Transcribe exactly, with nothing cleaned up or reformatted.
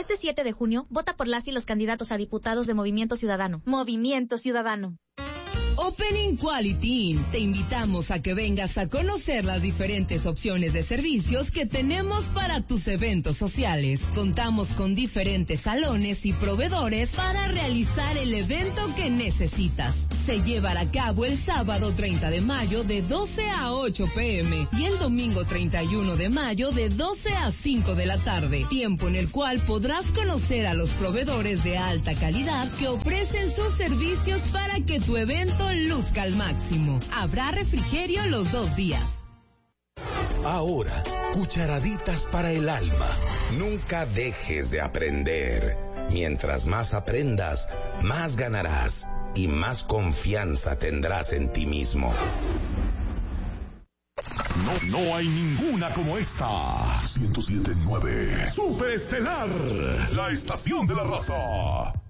Este siete de junio, vota por las y los candidatos a diputados de Movimiento Ciudadano. Movimiento Ciudadano. Opening Quality Inn. Te invitamos a que vengas a conocer las diferentes opciones de servicios que tenemos para tus eventos sociales. Contamos con diferentes salones y proveedores para realizar el evento que necesitas. Se llevará a cabo el sábado treinta de mayo de doce a ocho pm y el domingo treinta y uno de mayo de doce a cinco de la tarde. Tiempo en el cual podrás conocer a los proveedores de alta calidad que ofrecen sus servicios para que tu evento luzca al máximo. Habrá refrigerio los dos días. Ahora, cucharaditas para el alma. Nunca dejes de aprender. Mientras más aprendas, más ganarás y más confianza tendrás en ti mismo. No, no hay ninguna como esta. ciento siete punto nueve Superestelar, la estación de la raza.